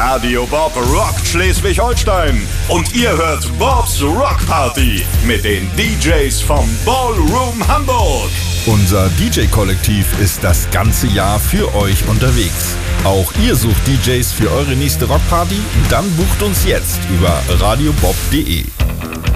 Radio Bob rockt Schleswig-Holstein. Und ihr hört Bobs Rock Party mit den DJs vom Ballroom Hamburg. Unser DJ-Kollektiv ist das ganze Jahr für euch unterwegs. Auch ihr sucht DJs für eure nächste Rockparty? Dann bucht uns jetzt über radiobob.de.